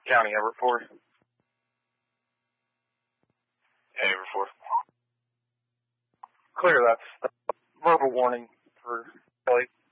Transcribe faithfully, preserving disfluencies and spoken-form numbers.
County, Everett four. Everett four. Clear, that's verbal warning for Kelly.